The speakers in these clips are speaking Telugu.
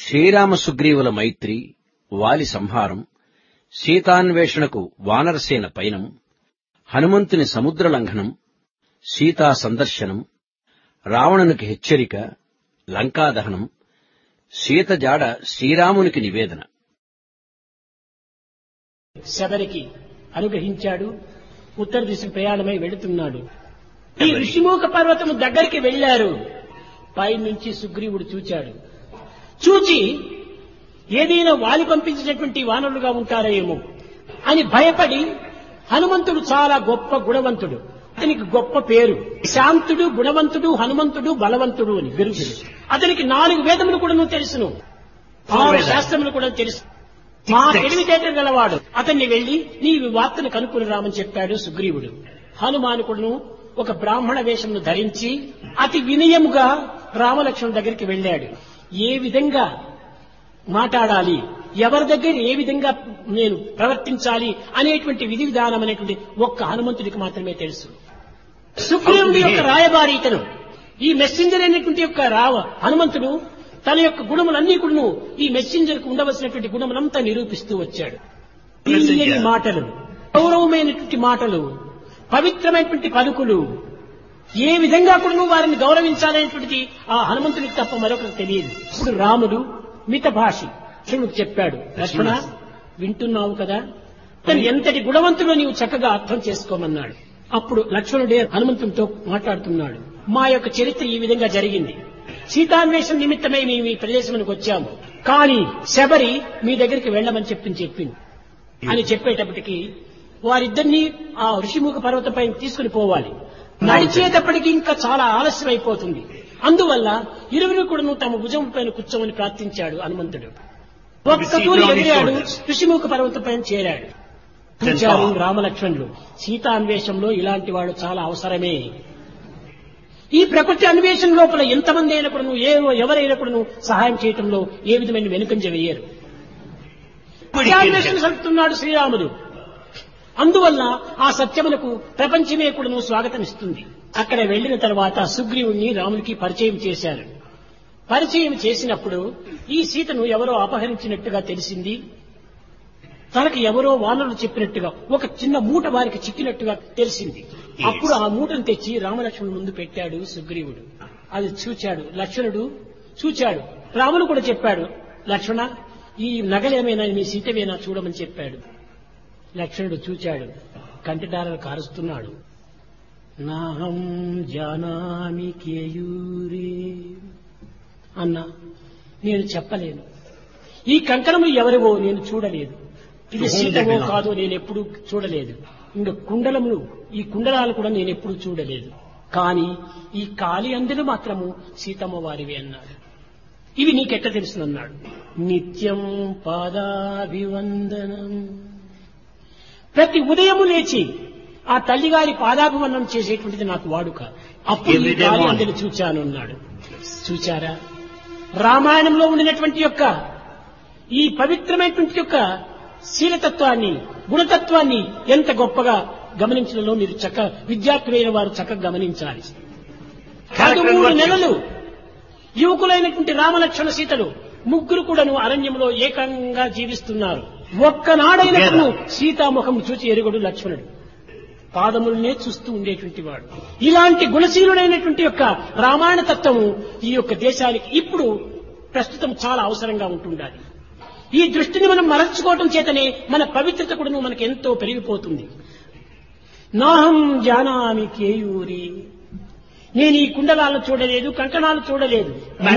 శ్రీరామ సుగ్రీవుల మైత్రి, వాలి సంహారం, సీతాన్వేషణకు వానరసేన పయనం, హనుమంతుని సముద్ర లంఘనం, సీతా సందర్శనం, రావణునికి హెచ్చరిక, లంకాదహనం, సీత జాడ శ్రీరామునికి నివేదన. శబరికి అనుగ్రహించాడు. ఉత్తర దిశ ప్రయాణమై వెళుతున్నాడు. ఈ ఋషిముఖ పర్వతము దగ్గరికి వెళ్లారు. పైనుంచి సుగ్రీవుడు చూచాడు. చూచి ఏదైనా వాలి పంపించినటువంటి వానరులుగా ఉంటారేమో అని భయపడి, హనుమంతుడు చాలా గొప్ప గుణవంతుడు, అతనికి గొప్ప పేరు, శాంతుడు, గుణవంతుడు, హనుమంతుడు, బలవంతుడు అని బిరుదులు. అతనికి 4 వేదములు కూడా తెలుసును, 6 శాస్త్రములు కూడా తెలుసు, మా తెలివితేటలు గలవాడు. అతన్ని వెళ్లి నీ వార్తను కనుక్కుని రామని చెప్పాడు సుగ్రీవుడు. హనుమానుకుడును ఒక బ్రాహ్మణ వేషమును ధరించి అతి వినయముగా రామలక్ష్మణుడి దగ్గరికి వెళ్ళాడు. ఏ విధంగా మాట్లాడాలి, ఎవరి దగ్గర ఏ విధంగా నేను ప్రవర్తించాలి అనేటువంటి విధి విధానం అనేటువంటి ఒక్క హనుమంతుడికి మాత్రమే తెలుసు. సుగ్రీవుడి యొక్క రాయబారి ఇతను. ఈ మెసెంజర్ అనేటువంటి యొక్క హనుమంతుడు తన యొక్క గుణములన్నీ కూడా ఈ మెసెంజర్ కు ఉండవలసినటువంటి గుణములంతా నిరూపిస్తూ వచ్చాడు. తీయని మాటలు, గౌరవమైనటువంటి మాటలు, పవిత్రమైనటువంటి పలుకులు, ఏ విధంగా కూడా వారిని గౌరవించాలనేటువంటిది ఆ హనుమంతుడికి తప్ప మరొకరికి తెలియదు. ఇప్పుడు రాముడు మితభాషి లక్ష్మణుడికి చెప్పాడు, లక్ష్మణ వింటున్నావు కదా, తను ఎంతటి గుణవంతుడో నీవు చక్కగా అర్థం చేసుకోమన్నాడు. అప్పుడు లక్ష్మణుడే హనుమంతుడితో మాట్లాడుతున్నాడు. మా యొక్క చరిత్ర ఈ విధంగా జరిగింది. సీతాన్వేషణ నిమిత్తమై మేము ఈ ప్రదేశానికి వచ్చాము, కానీ శబరి మీ దగ్గరికి వెళ్ళమని చెప్పింది అని చెప్పేటప్పటికి వారిద్దరినీ ఆ ఋషిముఖ పర్వతంపై తీసుకుని పోవాలి. నడిచేటప్పటికి ఇంకా చాలా ఆలస్యం అయిపోతుంది. అందువల్ల ఇరువురు కూడా తమ భుజం పైన కూర్చోమని ప్రార్థించాడు హనుమంతుడు. ఒక్క తూరి ఎగిరాడు, ఋషిముఖ పర్వతం పైన చేరాడు. చూచారు రామలక్ష్మణులు. సీతాన్వేషంలో ఇలాంటి వాడు చాలా అవసరమే. ఈ ప్రకృతి అన్వేషణ లోపల ఎంతమంది అయినా కూడా ఎవరైనా కూడా సహాయం చేయటంలో ఏ విధమైన వెనుకంజ వేయరు. అన్వేషణ జరుపుతున్నాడు శ్రీరాముడు. అందువల్ల ఆ సత్యములకు ప్రపంచమే కూడా స్వాగతం ఇస్తుంది. అక్కడ వెళ్లిన తర్వాత సుగ్రీవుణ్ణి రామునికి పరిచయం చేశారు. పరిచయం చేసినప్పుడు ఈ సీతను ఎవరో అపహరించినట్టుగా తెలిసింది. తనకు ఎవరో వానరులు చెప్పినట్టుగా ఒక చిన్న మూట వారికి చిక్కినట్టుగా తెలిసింది. అప్పుడు ఆ మూటను తెచ్చి రామలక్ష్మణుడు ముందు పెట్టాడు సుగ్రీవుడు. అది చూచాడు లక్ష్మణుడు. చూచాడు రాముడు కూడా చెప్పాడు, లక్ష్మణ ఈ నగలేమైనా నీ సీతవేనా చూడమని చెప్పాడు. లక్ష్మణుడు చూచాడు, కంటిదారలు కారుస్తున్నాడు. నాహం జానామి కేయూరే అన్నా, నేను చెప్పలేను. ఈ కంకణములు ఎవరివో నేను చూడలేదు. ఇది సీతవో కాదో నేను ఎప్పుడు చూడలేదు. ఇంకా కుండలములు, ఈ కుండలాలు కూడా నేను ఎప్పుడు చూడలేదు. కానీ ఈ కాలి అందరూ మాత్రము సీతమ్మ వారివి అన్నాడు. ఇవి నీకెట్ట తెలుసునన్నాడు. నిత్యం పాదాభివందనం, ప్రతి ఉదయము లేచి ఆ తల్లిగారి పాదాభివందనం చేసేటువంటిది నాకు వాడుక. అప్పుడు ఈ కాలి అందరూ చూచాను అన్నాడు. చూచారా, రామాయణంలో ఉండినటువంటి యొక్క ఈ పవిత్రమైనటువంటి యొక్క శీలతత్వాన్ని, గుణతత్వాన్ని ఎంత గొప్పగా గమనించడంలో మీరు విద్యార్థులైన వారు చక్కగా గమనించాలి. 13 నెలలు యువకులైనటువంటి రామలక్ష్మణ సీతలు ముగ్గురు కూడాను అరణ్యంలో ఏకంగా జీవిస్తున్నారు. ఒక్కనాడైనప్పుడు సీతాముఖం చూచి ఎరుగడు లక్ష్మణుడు. పాదములనే చూస్తూ ఉండేటువంటి వాడు. ఇలాంటి గుణశీలుడైనటువంటి యొక్క రామాయణ తత్వము ఈ యొక్క దేశానికి ఇప్పుడు ప్రస్తుతం చాలా అవసరంగా ఉంటుండాలి. ఈ దృష్టిని మనం మరల్చుకోవటం చేతనే మన పవిత్రత కూడా మనకు ఎంతో పెరిగిపోతుంది. నాహం జానామి కేయూరి, నేను ఈ కుండలాలను చూడలేదు, కంకణాలు చూడలేదు.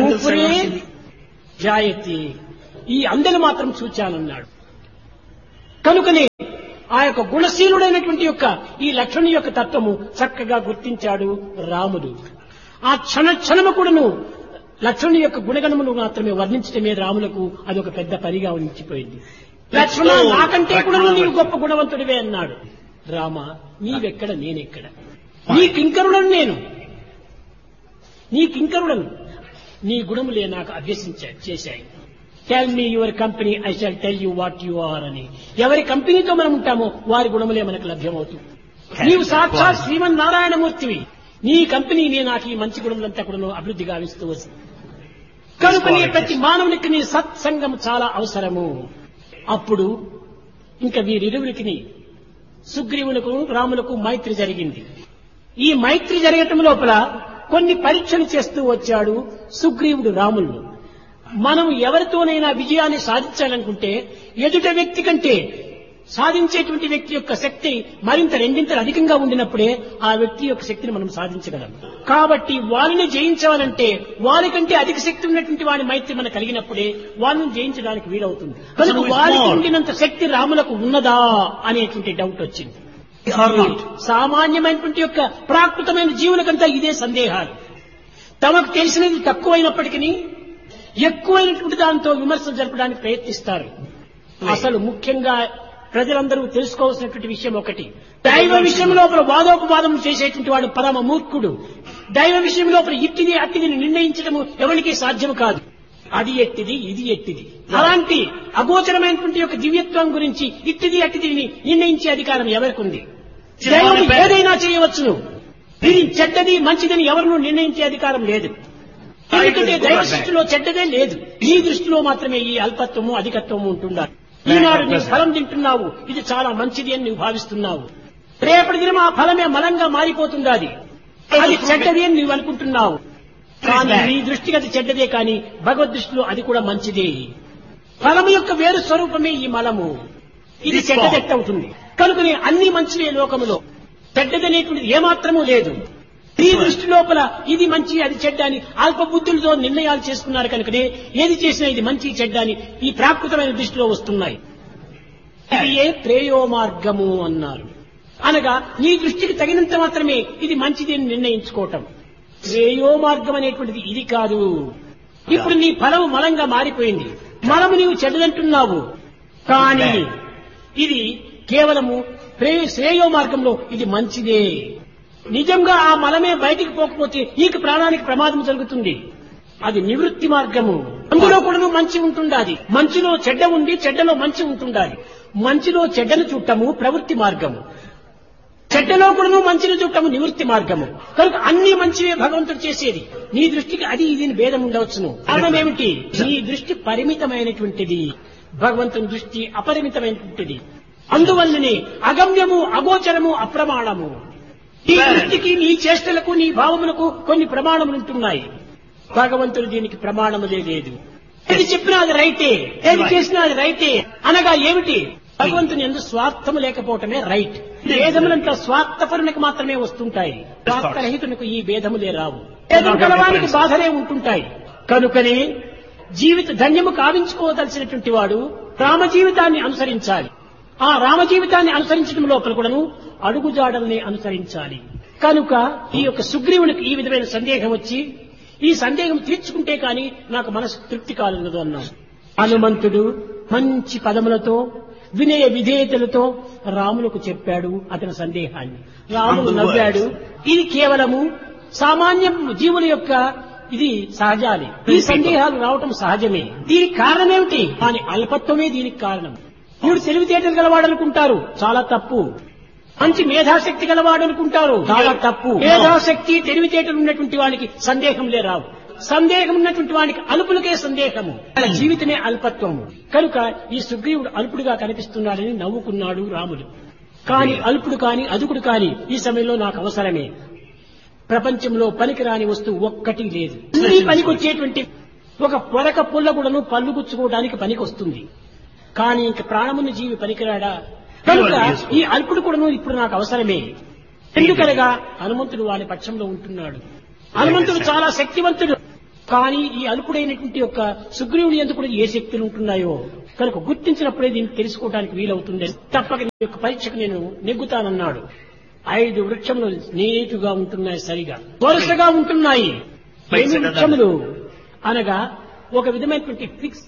జాయతి, ఈ అందెలు మాత్రం చూచానన్నాడు. కనుకనే ఆ యొక్క గుణశీలుడైనటువంటి యొక్క ఈ లక్ష్మణుని యొక్క తత్వము చక్కగా గుర్తించాడు రాముడు. ఆ క్షణము కూడాను లక్ష్మణుని యొక్క గుణగణములు మాత్రమే వర్ణించడమే రాములకు అదొక పెద్ద పనిగా ఉంచిపోయింది. లక్ష్మణ నాకంటే కూడా నీవు గొప్ప గుణవంతుడివే అన్నాడు. రామ నీవెక్కడ నేనెక్కడ, నీ కింకరుడను నేను, నీ కింకరుడను, నీ గుణములే నాకు చేశాయి. Tell me your company, I shall tell you what you are అని. ఎవరి కంపెనీతో మనం ఉంటామో వారి గుణములే మనకు లభ్యమవుతుంది. నీవు సాక్షాత్ శ్రీమన్నారాయణమూర్తివి, నీ కంపెనీనే నాకు ఈ మంచి గుణములంతా కూడా అభివృద్ధి గావిస్తూ వస్తుంది. కనుకనే ప్రతి మానవునికి నీ సత్సంగం చాలా అవసరము. అప్పుడు ఇంకా వీరిరువురికి సుగ్రీవులకు రాములకు మైత్రి జరిగింది. ఈ మైత్రి జరగటం లోపల కొన్ని పరీక్షలు చేస్తూ వచ్చాడు సుగ్రీవుడు రాములను. మనం ఎవరితోనైనా విజయాన్ని సాధించాలనుకుంటే ఎదుట వ్యక్తి కంటే సాధించేటువంటి వ్యక్తి యొక్క శక్తి మరింత రెండింతలు అధికంగా ఉండినప్పుడే ఆ వ్యక్తి యొక్క శక్తిని మనం సాధించగలం. కాబట్టి వారిని జయించాలంటే వారికంటే అధిక శక్తి ఉన్నటువంటి వారి మైత్రి మనకు కలిగినప్పుడే వారిని జయించడానికి వీలవుతుంది. కనుక వారికి ఉండినంత శక్తి రాములకు ఉన్నదా అనేటువంటి డౌట్ వచ్చింది. సామాన్యమైనటువంటి యొక్క ప్రాకృతమైన జీవులకంతా ఇదే సందేహాలు. తమకు తెలిసినది తక్కువైనప్పటికీ ఎక్కువైనటువంటి దాంతో విమర్శలు జరపడానికి ప్రయత్నిస్తారు. అసలు ముఖ్యంగా ప్రజలందరూ తెలుసుకోవాల్సినటువంటి విషయం ఒకటి, దైవ విషయం లోపల వాదోపవాదం చేసేటువంటి వాడు పరమ మూర్ఖుడు. దైవ విషయం లోపల ఇట్టిది అట్టిది నిర్ణయించడం ఎవరికి సాధ్యం కాదు. అది ఎట్టిది ఇది ఎట్టిది అలాంటి అగోచరమైనటువంటి యొక్క దివ్యత్వం గురించి ఇట్టిది అట్టిది నిర్ణయించే అధికారం ఎవరికి ఉంది? దైవం ఏదైనా చేయవచ్చును. ఇది చెడ్డది మంచిదని ఎవరినూ నిర్ణయించే అధికారం లేదు. ఎందుకంటే దైవ దృష్టిలో చెడ్డదే లేదు. నీ దృష్టిలో మాత్రమే ఈ అల్పత్వము అధికత్వము ఉంటుండాలి. ఈనాడు నీవు ఫలం తింటున్నావు, ఇది చాలా మంచిది అని నువ్వు భావిస్తున్నావు. రేపటి దినం ఆ ఫలమే మలంగా మారిపోతుంది. అది చెడ్డది అని నువ్వు అనుకుంటున్నావు. కానీ నీ దృష్టికి అది చెడ్డదే, కానీ భగవద్ దృష్టిలో అది కూడా మంచిదే. ఫలము యొక్క వేరు స్వరూపమే ఈ మలము. ఇది చెడ్డదెట్టవుతుంది. కనుకనే అన్ని మంచివే లోకములో, చెడ్డదనేటువంటిది ఏమాత్రమూ లేదు. ఈ దృష్టి లోపల ఇది మంచి అది చెడ్డ అని అల్ప బుద్ధులతో నిర్ణయాలు చేసుకున్నారు. కనుకనే ఏది చేసినా ఇది మంచి చెడ్డ అని ఈ ప్రాకృతమైన దృష్టిలో వస్తున్నాయి. ఇది ఏ ప్రేయో మార్గము అన్నారు. అనగా నీ దృష్టికి తగినంత మాత్రమే ఇది మంచిది అని నిర్ణయించుకోవటం. శ్రేయో మార్గం అనేటువంటిది ఇది కాదు. ఇప్పుడు నీ ఫలము మలంగా మారిపోయింది. మలము నీవు చెడ్డదంటున్నావు, కానీ ఇది కేవలము శ్రేయో మార్గంలో ఇది మంచిదే. నిజంగా ఆ మలమే బయటికి పోకపోతే నీకు ప్రాణానికి ప్రమాదం జరుగుతుంది. అది నివృత్తి మార్గము. అందులో కూడా మంచి ఉంటుండాలి. మంచిలో చెడ్డ ఉండి చెడ్డలో మంచి ఉంటుండాలి. మంచిలో చెడ్డను చూడటము ప్రవృత్తి మార్గము, చెడ్డలో కూడా మంచిని చూడటము నివృత్తి మార్గము. కనుక అన్ని మంచివే భగవంతుడు చేసేది. నీ దృష్టికి అది ఇది భేదం ఉండవచ్చును. కారణం ఏమిటి? నీ దృష్టి పరిమితమైనటువంటిది, భగవంతుని దృష్టి అపరిమితమైనటువంటిది. అందువల్లనే అగమ్యము అగోచరము అప్రమాణము. నీ దృష్టికి నీ చేష్టలకు నీ భావములకు కొన్ని ప్రమాణములు ఉంటున్నాయి. భగవంతుడు దీనికి ప్రమాణములే లేదు. ఏది చెప్పినా అది రైటే, ఏది చేసినా అది రైటే. అనగా ఏమిటి? భగవంతుని యందు స్వార్థము లేకపోవటమే రైట్. భేదములంతా స్వార్థపరునికి మాత్రమే వస్తుంటాయి. స్వార్థరహితునికి ఈ భేదములే రావు. భేదం కలవానికి బాధలే ఉంటుంటాయి. కనుకనే జీవిత ధన్యము కావించుకోదలసినటువంటి వాడు రామ జీవితాన్ని అనుసరించాలి. ఆ రామ జీవితాన్ని అనుసరించడం లోపల కూడాను అడుగుజాడల్ని అనుసరించాలి. కనుక ఈ యొక్క సుగ్రీవునికి ఈ విధమైన సందేహం వచ్చి, ఈ సందేహం తీర్చుకుంటే కాని నాకు మనసు తృప్తి కాలేదు అన్నాడు. హనుమంతుడు మంచి పదములతో వినయ విధేయతలతో రాములకు చెప్పాడు అతని సందేహాన్ని. రాముడు నవ్వాడు. ఇది కేవలము సామాన్య జీవుల యొక్క ఇది సహజాలే. ఈ సందేహాలు రావటం సహజమే. దీనికి కారణమేమిటి? కానీ అల్పత్వమే దీనికి కారణం. మూడు తెలివితేటలు గలవాడనుకుంటారు, చాలా తప్పు. మంచి మేధాశక్తి గలవాడనుకుంటారు, చాలా తప్పు. మేధాశక్తి తెలివితేటలు ఉన్నటువంటి వానికి సందేహంలే రావు. సందేహం ఉన్నటువంటి వానికి అల్పులకే సందేహము. జీవితమే అల్పత్వము. కనుక ఈ సుగ్రీవుడు అల్పుడుగా కనిపిస్తున్నాడని నవ్వుకున్నాడు రాముడు. కాని అల్పుడు కాని అదుకుడు కాని ఈ సమయంలో నాకు అవసరమే. ప్రపంచంలో పనికిరాని వస్తువు ఒక్కటి లేదు. ఈ పనికొచ్చేటువంటి ఒక పొరక పుల్లగుడను పళ్ళు గుచ్చుకోవడానికి పనికి వస్తుంది. కానీ ఇంక ప్రాణమున్న జీవి పనికిరాడా? కనుక ఈ అల్పుడు కూడాను ఇప్పుడు నాకు అవసరమే. ఎందుకనగా హనుమంతుడు వాని పక్షంలో ఉంటున్నాడు. హనుమంతుడు చాలా శక్తివంతుడు. కానీ ఈ అల్పుడైనటువంటి యొక్క సుగ్రీవుని ఎందుకు కూడా ఏ శక్తులు ఉంటున్నాయో కనుక గుర్తించినప్పుడే దీన్ని తెలుసుకోవడానికి వీలవుతుంది. తప్పక నీ యొక్క పరీక్షకు నేను నెగ్గుతానన్నాడు. 5 వృక్షములు నీటుగా ఉంటున్నాయి, సరిగా వరుసగా ఉంటున్నాయి. 5 వృక్షములు అనగా ఒక విధమైనటువంటి ఫిక్స్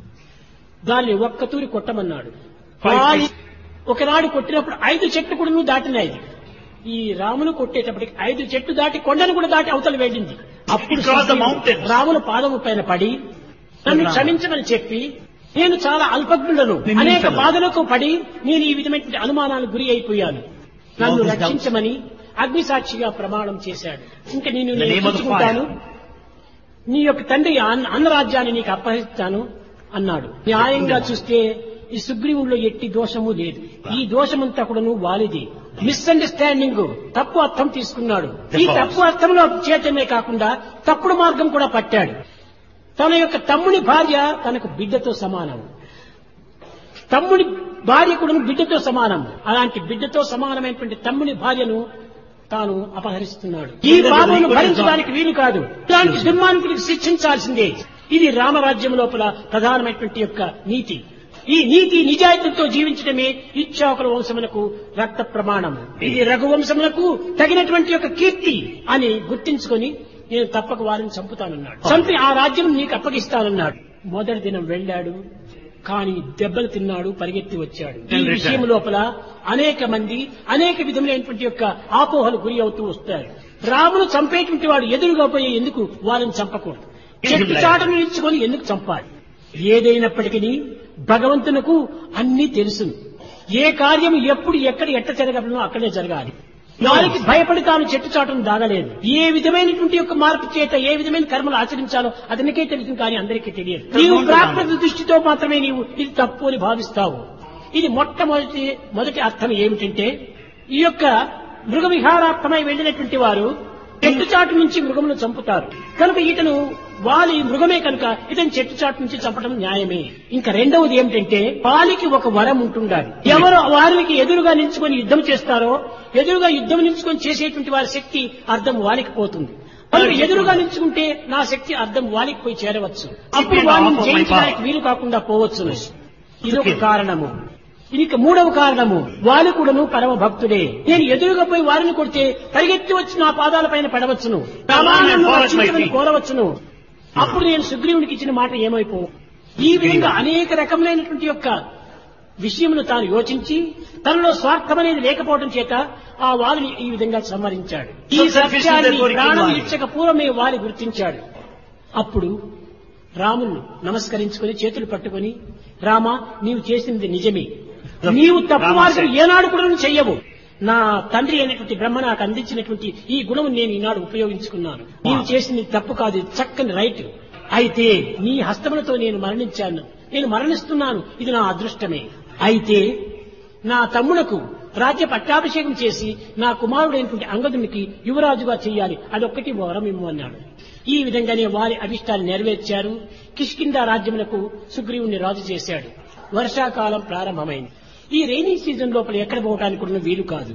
దాన్ని ఒక్కతూరి కొట్టమన్నాడు. ఒకనాడు కొట్టినప్పుడు 5 చెట్లు కూడా దాటినాయి. ఈ రామును కొట్టేటప్పటికి 5 చెట్లు దాటి కొండను కూడా దాటి అవతల వెళ్ళింది. అప్పుడు రాముల పాదము పైన పడి నన్ను క్షమించమని చెప్పి, నేను చాలా అల్పజ్ఞులను, అనేక బాధలకు పడి నేను ఈ విధమైన అనుమానాలకు గురి అయిపోయాను, నన్ను రక్షించమని అగ్నిసాక్షిగా ప్రమాణం చేశాడు. ఇంకా నేను రక్షించుకుంటాను, నీ యొక్క తండ్రి అన్నరాజ్యాన్ని నీకు అప్పగిస్తాను అన్నాడు. న్యాయంగా చూస్తే ఈ సుగ్రీవుల్లో ఎట్టి దోషము లేదు. ఈ దోషమంతా కూడాను వాలిది. మిస్అండర్స్టాండింగ్, తప్పు అర్థం తీసుకున్నాడు. ఈ తప్పు అర్థంలో చేతనే కాకుండా తప్పుడు మార్గం కూడా పట్టాడు. తన యొక్క తమ్ముని భార్య తనకు బిడ్డతో సమానం. తమ్ముని భార్య కూడా బిడ్డతో సమానం. అలాంటి బిడ్డతో సమానమైనటువంటి తమ్ముని భార్యను తాను అపహరిస్తున్నాడు. ఈ పాపను భరించడానికి వీలు కాదు. ఇలాంటి దుర్మార్గుడికి శిక్షించాల్సిందే. ఇది రామరాజ్యం లోపల ప్రధానమైనటువంటి యొక్క నీతి. ఈ నీతి నిజాయితీతో జీవించడమే ఇక్ష్వాకుల వంశములకు రక్త ప్రమాణము. ఇది రఘువంశములకు తగినటువంటి యొక్క కీర్తి అని గుర్తించుకొని నేను తప్పక వారిని చంపుతానన్నాడు. చంపి ఆ రాజ్యం నీకు అప్పగిస్తానన్నాడు. మొదటి దినం వెళ్ళాడు, కానీ దెబ్బలు తిన్నాడు, పరిగెత్తి వచ్చాడు. ఈ విషయం లోపల అనేక మంది అనేక విధములైనటువంటి యొక్క ఆపోహలు గురి అవుతూ వస్తారు. రామును చంపేటువంటి వాడు ఎదురుగా పోయి ఎందుకు వారిని చంపకూడదు? చెట్టు చాటను నిలుచుకొని ఎందుకు చంపాలి? ఏదైనప్పటికీ భగవంతునకు అన్నీ తెలుసును. ఏ కార్యం ఎప్పుడు ఎక్కడ ఎట్ట జరగడనో అక్కడే జరగాలి. వారికి భయపడి తాను చెట్టు చాటును దాగలేదు. ఏ విధమైనటువంటి యొక్క మార్పు చేత ఏ విధమైన కర్మలు ఆచరించాలో అతనికే తెలుసు, కానీ అందరికీ తెలియదు. నీవు ప్రాకృత దృష్టితో మాత్రమే నీవు ఇది తప్పు అని భావిస్తావు. ఇది మొదటి అర్థం ఏమిటంటే, ఈ యొక్క మృగ విహారార్థమై వెళ్లినటువంటి వారు చెట్టు చాటు నుంచి మృగమును చంపుతారు కనుక ఇతను వాలి మృగమే కనుక ఇతను చెట్టు చాటు నుంచి చంపడం న్యాయమే. ఇంకా రెండవది ఏమిటంటే, వాలికి ఒక వరం ఉంటుండాలి. ఎవరు వారికి ఎదురుగా నిల్చుకొని యుద్ధం చేస్తారో, ఎదురుగా యుద్ధం నిల్చుకొని చేసేటువంటి వారి శక్తి అర్థం వాలికి పోతుంది. వాళ్ళు ఎదురుగా నిల్చుకుంటే నా శక్తి అర్థం వాలికి పోయి చేరవచ్చు. అప్పుడు వాళ్ళని జయించడానికి వీలు కాకుండా పోవచ్చు. ఇదొక కారణము. ఇక మూడవ కారణము, వాలి కూడాను పరమ భక్తుడే. నేను ఎదురుగా పోయి వారిని కొడితే పరిగెత్తి వచ్చి నా పాదాల పైన పడవచ్చును, కోరవచ్చును. అప్పుడు నేను సుగ్రీవునికి ఇచ్చిన మాట ఏమైపో. ఈ విధంగా అనేక రకములైనటువంటి యొక్క విషయమును తాను యోచించి తనలో స్వార్థం అనేది లేకపోవడం చేత ఆ వారిని ఈ విధంగా సంహరించాడు. ఈ సత్యాన్ని ప్రాణం ఇచ్చక పూర్వమే వారి గుర్తించాడు. అప్పుడు రామును నమస్కరించుకుని చేతులు పట్టుకుని, రామా, నీవు చేసినది నిజమే. నీవు తప్పు మార్గం ఏనాడు కూడా చెయ్యవు. నా తండ్రి అయినటువంటి బ్రహ్మ నాకు అందించినటువంటి ఈ గుణం నేను ఈనాడు ఉపయోగించుకున్నాను. నీవు చేసింది తప్పు కాదు, ఇది చక్కని రైట్. అయితే నీ హస్తములతో నేను మరణించాను, నేను మరణిస్తున్నాను, ఇది నా అదృష్టమే. అయితే నా తమ్మునకు రాజ్య పట్టాభిషేకం చేసి నా కుమారుడైనటువంటి అంగదునికి యువరాజుగా చెయ్యాలి, అదొక్కటి వరం ఇమ్ము అన్నాడు. ఈ విధంగానే వారి అభిష్టాన్ని నెరవేర్చారు. కిష్కింధ రాజ్యములకు సుగ్రీవుని రాజు చేశాడు. వర్షాకాలం ప్రారంభమైంది. ఈ రైనీ సీజన్ లోపల ఎక్కడ పోవడానికి కూడా వీలు కాదు.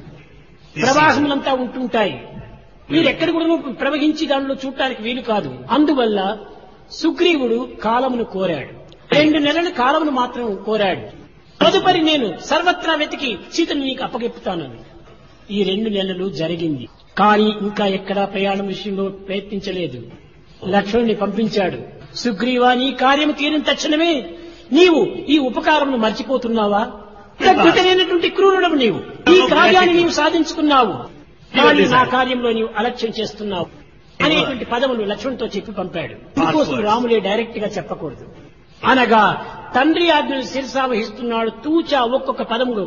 ప్రవాహములంతా ఉంటుంటాయి. మీరు ఎక్కడ కూడా ప్రవహించి దానిలో చూడటానికి వీలు కాదు. అందువల్ల సుగ్రీవుడు కాలమును కోరాడు. 2 నెలల కాలమును మాత్రం కోరాడు. తదుపరి నేను సర్వత్రా వెతికి సీతను నీకు అప్పగెప్పుతానని. ఈ 2 నెలలు జరిగింది. కానీ ఇంకా ఎక్కడా ప్రయాణం విషయంలో ప్రయత్నించలేదు. లక్ష్మణుని పంపించాడు. సుగ్రీవా, నీ కార్యం తీరిన తక్షణమే నీవు ఈ ఉపకారమును మర్చిపోతున్నావా? తగ్గుతలేనటువంటి క్రూరుడవు నీవు. ఈ కార్యాన్ని నీవు సాధించుకున్నావు, కానీ నా కార్యంలో నీవు అలక్ష్యం చేస్తున్నావు అనేటువంటి పదములు లక్ష్మణుతో చెప్పి పంపాడు. ఇందుకోసం రాములే డైరెక్ట్ గా చెప్పకూడదు. అనగా తండ్రి ఆజ్ఞను శిరసావహిస్తున్నాడు. తూచా ఒక్కొక్క పదములు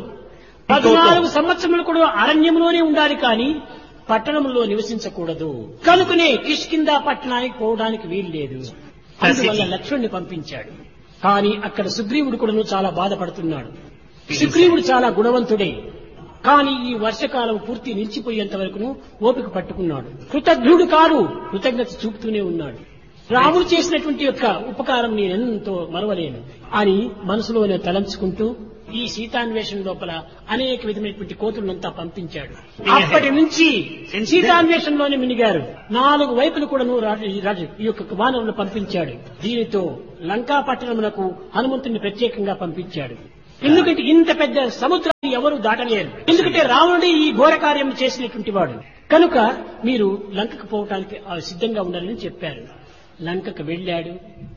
14 సంవత్సరములు కూడా అరణ్యంలోనే ఉండాలి, కానీ పట్టణంలో నివసించకూడదు. కనుకనే కిష్కింధ పట్టణానికి పోవడానికి వీలు లేదు. అందువల్ల లక్ష్మణుని పంపించాడు. కానీ అక్కడ సుగ్రీవుడు కూడా చాలా బాధపడుతున్నాడు. సుగ్రీవుడు చాలా గుణవంతుడే, కానీ ఈ వర్షకాలం పూర్తి నిలిచిపోయేంత వరకు ఓపిక పట్టుకున్నాడు. కృతజ్ఞుడు కాదు, కృతజ్ఞత చూపుతూనే ఉన్నాడు. రాముడు చేసినటువంటి యొక్క ఉపకారం నేనెంతో మరవలేను అని మనసులోనే తలంచుకుంటూ ఈ సీతాన్వేషణ లోపల అనేక విధమైనటువంటి కోతులంతా పంపించాడు. అప్పటి నుంచి సీతాన్వేషణలోనే మినిగారు. 4 వైపులు కూడాను రాజు ఈ యొక్క వానరులను పంపించాడు. దీనితో లంకా పట్టణమునకు హనుమంతుని ప్రత్యేకంగా పంపించాడు. ఎందుకంటే ఇంత పెద్ద సముద్రాన్ని ఎవరు దాటలేరు. ఎందుకంటే రావణుడే ఈ ఘోర కార్యం చేసినటువంటి వాడు. కనుక మీరు లంకకు పోవటానికి సిద్ధంగా ఉండాలని చెప్పారు. లంకకు వెళ్ళాడు.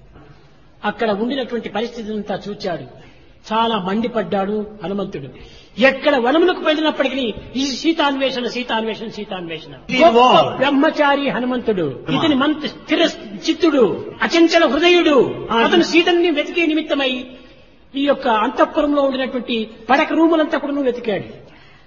అక్కడ ఉండినటువంటి పరిస్థితి అంతా చూచాడు. చాలా మండిపడ్డాడు హనుమంతుడు. ఎక్కడ వనములకు వెళ్ళినప్పటికీ ఈ సీతాన్వేషణ సీతాన్వేషణ సీతాన్వేషణ. బ్రహ్మచారి హనుమంతుడు, ఇతని స్థిర చిత్తుడు, అచంచల హృదయుడు. అతను సీతని వెతికే నిమిత్తమై ఈ యొక్క అంతఃపురంలో ఉండినటువంటి పడక రూములంతా కూడా వెతికాడు.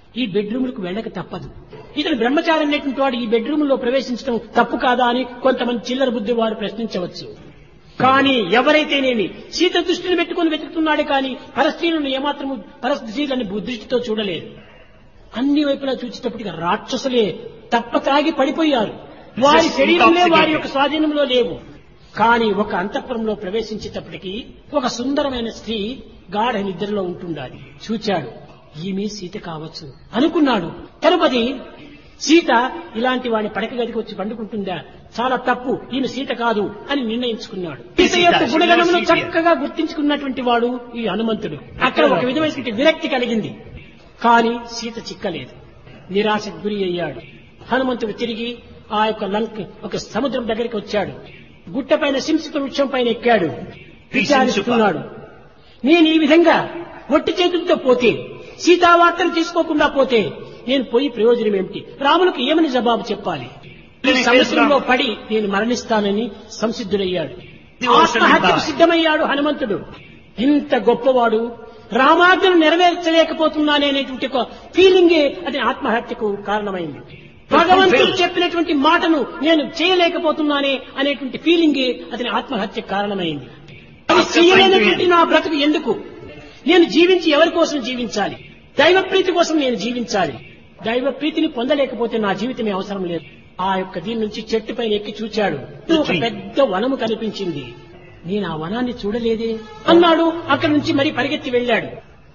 ఈ బెడ్రూములకు వెళ్ళక తప్పదు. ఇతను బ్రహ్మచారి అనేటువంటి వాడు ఈ బెడ్రూమ్ లో ప్రవేశించడం తప్పు కాదా అని కొంతమంది చిల్లర బుద్ధి వారు ప్రశ్నించవచ్చు. కానీ ఎవరైతేనేమి సీత దృష్టిని పెట్టుకుని వెతుకుతున్నాడే కానీ పరస్త్రీలను ఏమాత్రము పరస్త్రీలని దృష్టితో చూడలేదు. అన్ని వైపులా చూసేటప్పటికి రాక్షసులే తప్ప తాగి పడిపోయారు. వారి శరీరంలో వారి యొక్క స్వాధీనంలో లేవు. కానీ ఒక అంతఃపురంలో ప్రవేశించేటప్పటికి ఒక సుందరమైన స్త్రీ గాఢ నిద్రలో ఉంటుండాలి. చూచాడు, ఈమె సీత కావచ్చు అనుకున్నాడు. తరుపతి సీత ఇలాంటి వాడిని పడక గదికి వచ్చి పండుకుంటుందా, చాలా తప్పు, ఈమె సీత కాదు అని నిర్ణయించుకున్నాడు. సీత యొక్క గుణగణమును చక్కగా గుర్తించుకున్నటువంటి వాడు ఈ హనుమంతుడు. అక్కడ ఒక విధమైన విరక్తి కలిగింది. కానీ సీత చిక్కలేదు, నిరాశకు గురి అయ్యాడు. హనుమంతుడు తిరిగి ఆ యొక్క ఒక సముద్రం దగ్గరికి వచ్చాడు. గుట్ట పైన సింసిక వృక్షం పైన ఎక్కాడు. విచారిస్తున్నాడు, నేను ఈ విధంగా ఒట్టి చేతులతో పోతే, సీతావార్తను తీసుకోకుండా పోతే నేను పోయి ప్రయోజనం ఏమిటి? రాములకు ఏమని జవాబు చెప్పాలి? ఈ సమస్యలో పడి నేను మరణిస్తానని సంసిద్ధుడయ్యాడు. ఆత్మహత్యకు సిద్ధమయ్యాడు హనుమంతుడు. ఇంత గొప్పవాడు రామాజ్ఞను నెరవేర్చలేకపోతున్నానే అనేటువంటి ఒక ఫీలింగే అది ఆత్మహత్యకు కారణమైంది. భగవంతుడు చెప్పినటువంటి మాటను నేను చేయలేకపోతున్నానే అనేటువంటి ఫీలింగే అతని ఆత్మహత్యకు కారణమైంది. అది చేయలేనటువంటి నా బ్రతుకు ఎందుకు? నేను జీవించి ఎవరి కోసం జీవించాలి? దైవ ప్రీతి కోసం నేను జీవించాలి. దైవ ప్రీతిని పొందలేకపోతే నా జీవితమే అవసరం లేదు. ఆ యొక్క దీని నుంచి చెట్టు పైన ఎక్కి చూచాడు. ఒక పెద్ద వనము కనిపించింది. నేను ఆ వనాన్ని చూడలేదే అన్నాడు. అక్కడి నుంచి మరి పరిగెత్తి వెళ్ళాడు.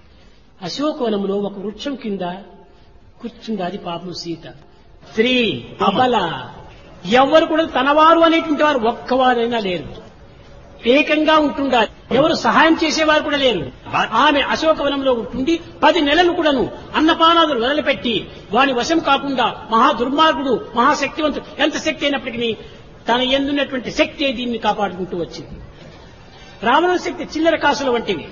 అశోకవనంలో ఒక వృక్షం కింద కూర్చుంది. అది పాపం సీత. స్త్రీ అబల, ఎవరు కూడా తనవారు అనేటువంటి వారు ఒక్కవారైనా లేరు. ఏకంగా ఉంటుండాలి. ఎవరు సహాయం చేసేవారు కూడా లేరు. ఆమె అశోకవనంలో ఉంటుండి 10 నెలలు కూడాను అన్నపానాదులు వదిలిపెట్టి వాని వశం కాకుండా మహా దుర్మార్గుడు, మహాశక్తివంతుడు, ఎంత శక్తి అయినప్పటికీ తన ఎందున్నటువంటి శక్తి దీన్ని కాపాడుకుంటూ వచ్చింది. రావణ శక్తి చిల్లర కాసుల వంటివి.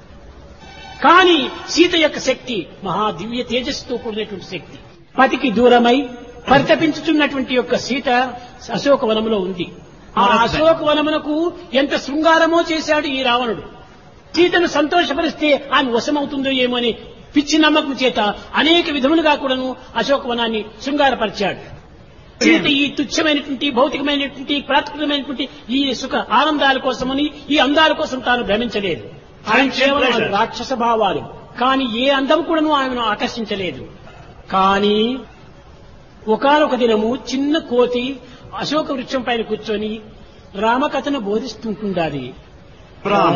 కానీ సీత యొక్క శక్తి మహా దివ్య తేజస్సుతో కూడినటువంటి శక్తి. పతికి దూరమై పరితపించుతున్నటువంటి యొక్క సీత అశోకవనంలో ఉంది. ఆ అశోకవనమునకు ఎంత శృంగారమో చేశాడు ఈ రావణుడు. సీతను సంతోషపరిస్తే ఆమె వశమవుతుందో ఏమో అని పిచ్చి నమ్మకం చేత అనేక విధములుగా కూడాను అశోకవనాన్ని శృంగారపరిచాడు. సీత ఈ తుచ్చమైనటువంటి భౌతికమైనటువంటి ప్రాకృతికమైనటువంటి ఈ సుఖ ఆనందాల కోసమని, ఈ అందాల కోసం తాను భ్రమించలేదు. ఆయన కేవలం రాక్షస భావాలు. కానీ ఏ అందం కూడాను ఆమెను ఆకర్షించలేదు. కానీ ఒకానొక దినము చిన్న కోతి అశోక వృక్షం పైన కూర్చొని రామకథను బోధిస్తుంటుండాలి.